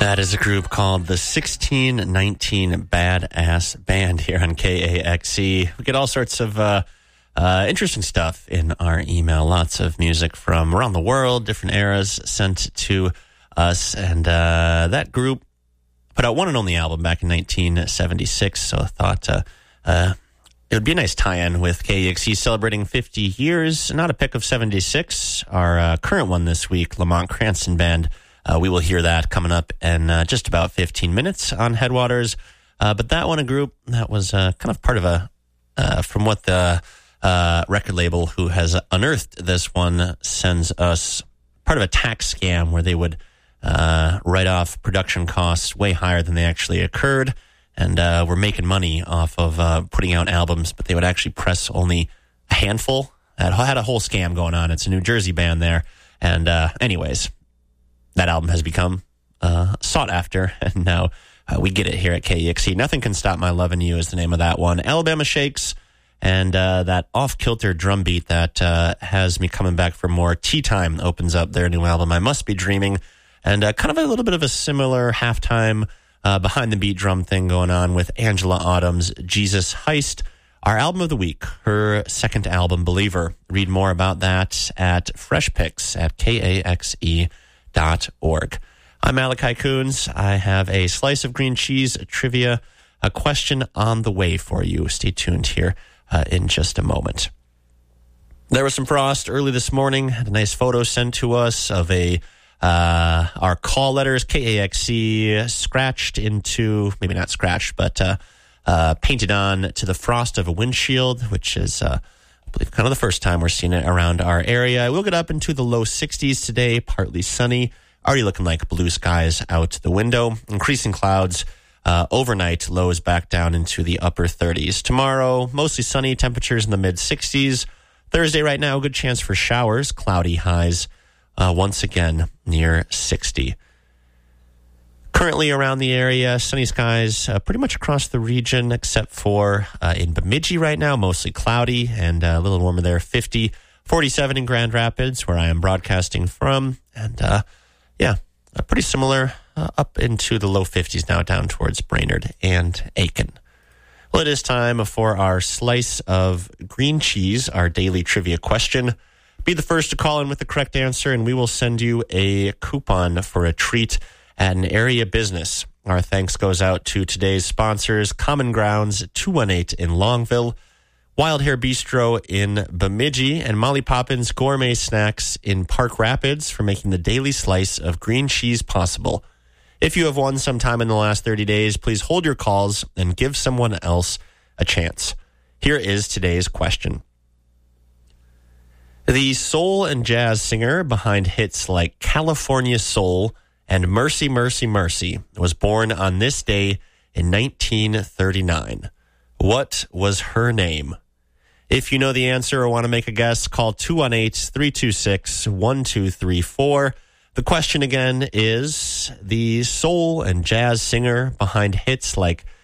That is a group called the 1619 Badass Band here on KAXE. We get all sorts of interesting stuff in our email. Lots of music from around the world, different eras sent to us. And that group put out one and only album back in 1976. So I thought it would be a nice tie-in with KAXE celebrating 50 years. Not a pick of 76. Our current one this week, Lamont Cranston Band. We will hear that coming up in just about 15 minutes on Headwaters. But that one, a group that was kind of part of from what the record label who has unearthed this one sends us, part of a tax scam where they would write off production costs way higher than they actually occurred. And were making money off of putting out albums, but they would actually press only a handful. That had a whole scam going on. It's a New Jersey band there. And anyways, that album has become sought after, and now we get it here at KAXE. Nothing Can Stop My Lovin' You is the name of that one. Alabama Shakes, and that off-kilter drum beat that has me coming back for more. Tea Time opens up their new album, I Must Be Dreaming, and kind of a little bit of a similar halftime behind-the-beat drum thing going on with Angela Autumn's Jesus Heist. Our album of the week, her second album, Believer. Read more about that at Fresh Picks at KAXE.org. I'm Malachi Coons. I have a slice of green cheese trivia, a question on the way for you. Stay tuned here in just a moment. There was some frost early this morning. Had a nice photo sent to us of our call letters, KAXE, scratched into, maybe not scratched, but painted on to the frost of a windshield, which is I believe kind of the first time we're seeing it around our area. We'll get up into the low 60s today, partly sunny. Already looking like blue skies out the window. Increasing clouds overnight, lows back down into the upper 30s. Tomorrow, mostly sunny, temperatures in the mid-60s. Thursday right now, good chance for showers, cloudy highs once again near 60. Currently around the area, sunny skies pretty much across the region, except for in Bemidji right now, mostly cloudy and a little warmer there, 50, 47 in Grand Rapids, where I am broadcasting from. And pretty similar up into the low 50s now, down towards Brainerd and Aiken. Well, it is time for our slice of green cheese, our daily trivia question. Be the first to call in with the correct answer, and we will send you a coupon for a treat at an area business. Our thanks goes out to today's sponsors, Common Grounds 218 in Longville, Wild Hair Bistro in Bemidji, and Molly Poppins Gourmet Snacks in Park Rapids for making the daily slice of green cheese possible. If you have won sometime in the last 30 days, please hold your calls and give someone else a chance. Here is today's question. The soul and jazz singer behind hits like California Soul and Mercy, Mercy, Mercy was born on this day in 1939. What was her name? If you know the answer or want to make a guess, call 218-326-1234. The question again is, the soul and jazz singer behind hits like